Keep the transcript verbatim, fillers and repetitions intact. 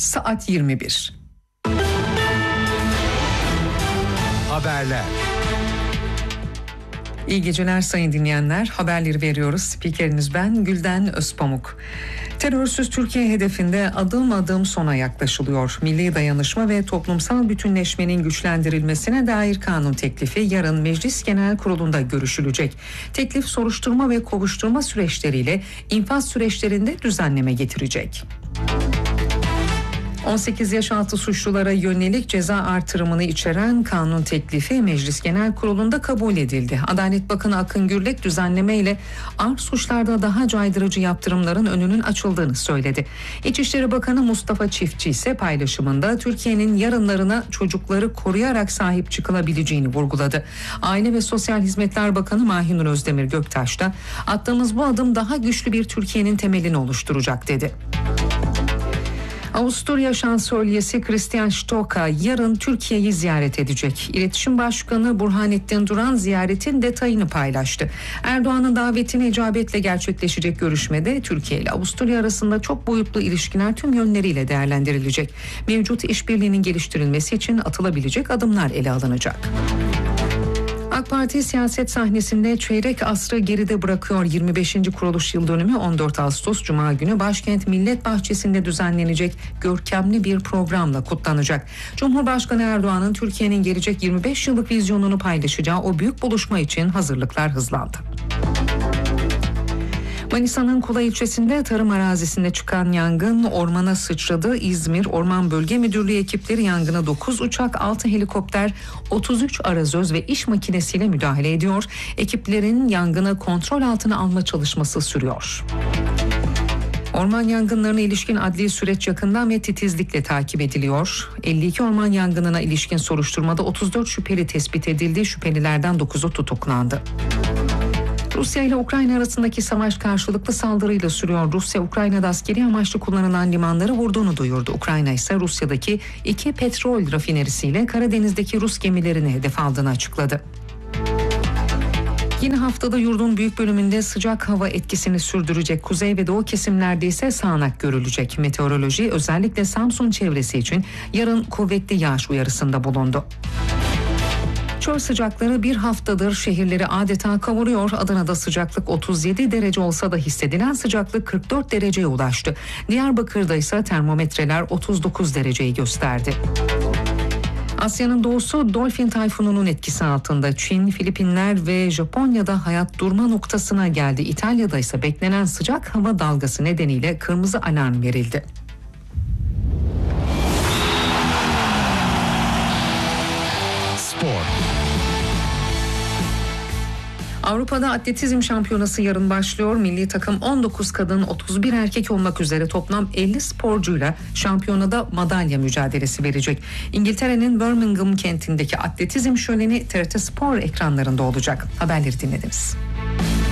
Saat yirmi bir. Haberler. İyi geceler sayın dinleyenler. Haberleri veriyoruz. Spikeriniz ben Gülden Özpamuk. Terörsüz Türkiye hedefinde adım adım sona yaklaşılıyor. Milli dayanışma ve toplumsal bütünleşmenin güçlendirilmesine dair kanun teklifi yarın Meclis Genel Kurulu'nda görüşülecek. Teklif soruşturma ve kovuşturma süreçleriyle infaz süreçlerinde düzenleme getirecek. on sekiz yaş altı suçlulara yönelik ceza artırımını içeren kanun teklifi Meclis Genel Kurulu'nda kabul edildi. Adalet Bakanı Akın Gürlek düzenleme ile ağır suçlarda daha caydırıcı yaptırımların önünün açıldığını söyledi. İçişleri Bakanı Mustafa Çiftçi ise paylaşımında Türkiye'nin yarınlarına çocukları koruyarak sahip çıkılabileceğini vurguladı. Aile ve Sosyal Hizmetler Bakanı Mahinur Özdemir Göktaş da attığımız bu adım daha güçlü bir Türkiye'nin temelini oluşturacak dedi. Avusturya Şansölyesi Christian Stoka yarın Türkiye'yi ziyaret edecek. İletişim Başkanı Burhanettin Duran ziyaretin detayını paylaştı. Erdoğan'ın davetine icabetle gerçekleşecek görüşmede Türkiye ile Avusturya arasında çok boyutlu ilişkiler tüm yönleriyle değerlendirilecek. Mevcut işbirliğinin geliştirilmesi için atılabilecek adımlar ele alınacak. AK Parti siyaset sahnesinde çeyrek asrı geride bırakıyor. yirmi beşinci kuruluş yıl dönümü on dört Ağustos Cuma günü başkent Millet Bahçesi'nde düzenlenecek görkemli bir programla kutlanacak. Cumhurbaşkanı Erdoğan'ın Türkiye'nin gelecek yirmi beş yıllık vizyonunu paylaşacağı o büyük buluşma için hazırlıklar hızlandı. Manisa'nın Kula ilçesinde tarım arazisinde çıkan yangın ormana sıçradı. İzmir Orman Bölge Müdürlüğü ekipleri yangına dokuz uçak, altı helikopter, otuz üç arazöz ve iş makinesiyle müdahale ediyor. Ekiplerin yangını kontrol altına alma çalışması sürüyor. Orman yangınlarına ilişkin adli süreç yakından ve titizlikle takip ediliyor. elli iki orman yangınına ilişkin soruşturmada otuz dört şüpheli tespit edildi. Şüphelilerden dokuzu tutuklandı. Rusya ile Ukrayna arasındaki savaş karşılıklı saldırıyla sürüyor. Rusya, Ukrayna'da askeri amaçlı kullanılan limanları vurduğunu duyurdu. Ukrayna ise Rusya'daki iki petrol rafinerisiyle Karadeniz'deki Rus gemilerini hedef aldığını açıkladı. Yine haftada yurdun büyük bölümünde sıcak hava etkisini sürdürecek. Kuzey ve doğu kesimlerde ise sağanak görülecek. Meteoroloji özellikle Samsun çevresi için yarın kuvvetli yağış uyarısında bulundu. Çöl sıcakları bir haftadır şehirleri adeta kavuruyor. Adana'da sıcaklık otuz yedi derece olsa da hissedilen sıcaklık kırk dört dereceye ulaştı. Diyarbakır'da ise termometreler otuz dokuz dereceyi gösterdi. Asya'nın doğusu Dolphin tayfununun etkisi altında. Çin, Filipinler ve Japonya'da hayat durma noktasına geldi. İtalya'da ise beklenen sıcak hava dalgası nedeniyle kırmızı alarm verildi. Spor. Avrupa'da atletizm şampiyonası yarın başlıyor. Milli takım on dokuz kadın, otuz bir erkek olmak üzere toplam elli sporcuyla şampiyonada madalya mücadelesi verecek. İngiltere'nin Birmingham kentindeki atletizm şöleni T R T Spor ekranlarında olacak. Haberleri dinlediniz.